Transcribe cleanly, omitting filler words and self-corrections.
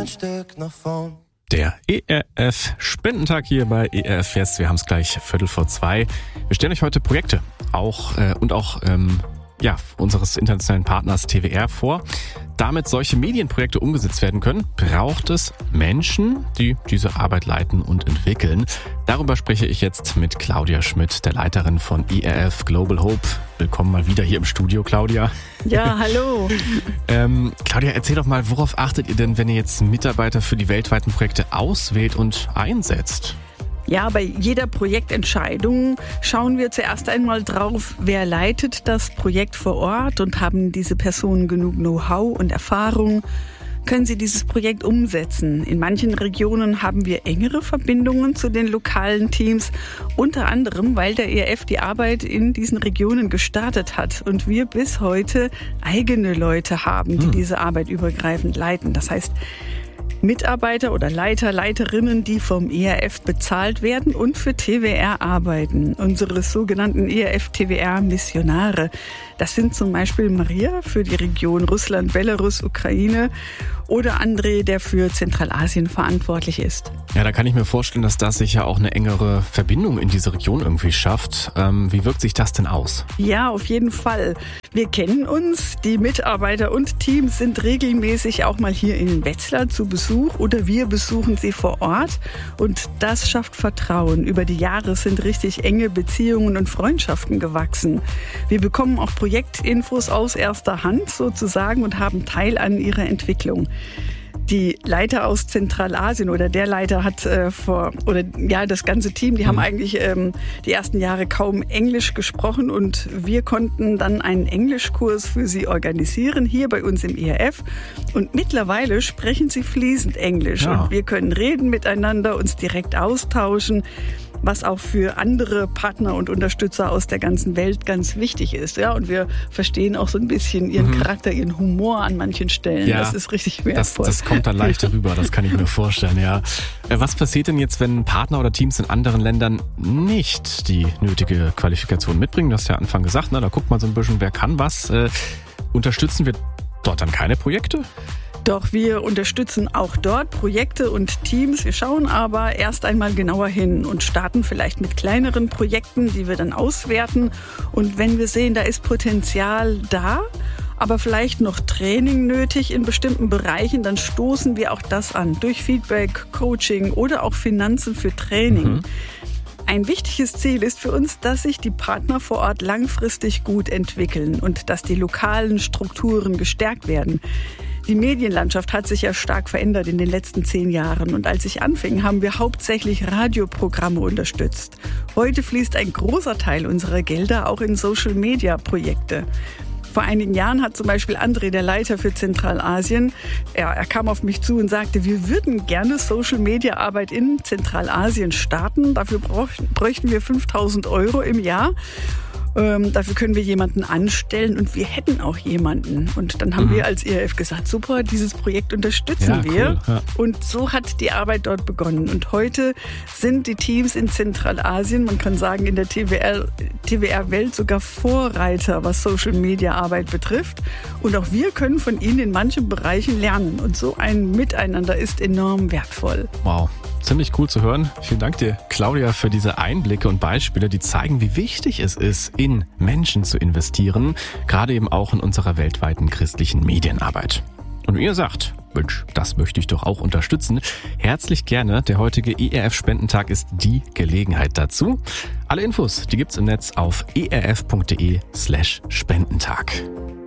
ein Stück nach vorn. Der ERF-Spendentag hier bei ERF Jetzt. Wir haben es gleich 1:45. Wir stellen euch heute Projekte unseres internationalen Partners TWR vor. Damit solche Medienprojekte umgesetzt werden können, braucht es Menschen, die diese Arbeit leiten und entwickeln. Darüber spreche ich jetzt mit Claudia Schmidt, der Leiterin von ERF Global Hope. Willkommen mal wieder hier im Studio, Claudia. Ja, hallo. Claudia, erzähl doch mal, worauf achtet ihr denn, wenn ihr jetzt Mitarbeiter für die weltweiten Projekte auswählt und einsetzt? Ja, bei jeder Projektentscheidung schauen wir zuerst einmal drauf, wer leitet das Projekt vor Ort und haben diese Personen genug Know-how und Erfahrung? Können sie dieses Projekt umsetzen? In manchen Regionen haben wir engere Verbindungen zu den lokalen Teams, unter anderem, weil der ERF die Arbeit in diesen Regionen gestartet hat und wir bis heute eigene Leute haben, die diese Arbeit übergreifend leiten. Das heißt, Mitarbeiter oder Leiter, Leiterinnen, die vom ERF bezahlt werden und für TWR arbeiten. Unsere sogenannten ERF-TWR-Missionare. Das sind zum Beispiel Maria für die Region Russland, Belarus, Ukraine oder André, der für Zentralasien verantwortlich ist. Ja, da kann ich mir vorstellen, dass das sicher auch eine engere Verbindung in diese Region irgendwie schafft. Wie wirkt sich das denn aus? Ja, auf jeden Fall. Wir kennen uns, die Mitarbeiter und Teams sind regelmäßig auch mal hier in Wetzlar zu Besuch oder wir besuchen sie vor Ort und das schafft Vertrauen. Über die Jahre sind richtig enge Beziehungen und Freundschaften gewachsen. Wir bekommen auch Projektinfos aus erster Hand sozusagen und haben Teil an ihrer Entwicklung. Die Leiter aus Zentralasien oder der Leiter hat das ganze Team, die haben eigentlich die ersten Jahre kaum Englisch gesprochen und wir konnten dann einen Englischkurs für sie organisieren, hier bei uns im ERF. Und mittlerweile sprechen sie fließend Englisch und wir können reden miteinander, uns direkt austauschen, was auch für andere Partner und Unterstützer aus der ganzen Welt ganz wichtig ist. Ja, und wir verstehen auch so ein bisschen ihren Charakter, ihren Humor an manchen Stellen. Ja, das ist richtig wertvoll. Das kommt dann leichter rüber, das kann ich mir vorstellen, ja. Was passiert denn jetzt, wenn Partner oder Teams in anderen Ländern nicht die nötige Qualifikation mitbringen? Du hast ja am Anfang gesagt, da guckt man so ein bisschen, wer kann was. Unterstützen wir dort dann keine Projekte? Doch wir unterstützen auch dort Projekte und Teams. Wir schauen aber erst einmal genauer hin und starten vielleicht mit kleineren Projekten, die wir dann auswerten. Und wenn wir sehen, da ist Potenzial da, aber vielleicht noch Training nötig in bestimmten Bereichen, dann stoßen wir auch das an. Durch Feedback, Coaching oder auch Finanzen für Training. Ein wichtiges Ziel ist für uns, dass sich die Partner vor Ort langfristig gut entwickeln und dass die lokalen Strukturen gestärkt werden. Die Medienlandschaft hat sich ja stark verändert in den letzten 10 Jahren und als ich anfing, haben wir hauptsächlich Radioprogramme unterstützt. Heute fließt ein großer Teil unserer Gelder auch in Social-Media-Projekte. Vor einigen Jahren hat zum Beispiel André, der Leiter für Zentralasien, er kam auf mich zu und sagte, wir würden gerne Social-Media-Arbeit in Zentralasien starten. Dafür bräuchten wir 5.000 € im Jahr. Dafür können wir jemanden anstellen und wir hätten auch jemanden. Und dann haben wir als ERF gesagt, super, dieses Projekt unterstützen wir. Cool, ja. Und so hat die Arbeit dort begonnen. Und heute sind die Teams in Zentralasien, man kann sagen in der TWR-Welt sogar Vorreiter, was Social-Media-Arbeit betrifft. Und auch wir können von ihnen in manchen Bereichen lernen. Und so ein Miteinander ist enorm wertvoll. Wow. Ziemlich cool zu hören. Vielen Dank dir, Claudia, für diese Einblicke und Beispiele, die zeigen, wie wichtig es ist, in Menschen zu investieren, gerade eben auch in unserer weltweiten christlichen Medienarbeit. Und wenn ihr sagt, Mensch, das möchte ich doch auch unterstützen, herzlich gerne. Der heutige ERF-Spendentag ist die Gelegenheit dazu. Alle Infos, die gibt's im Netz auf erf.de/Spendentag.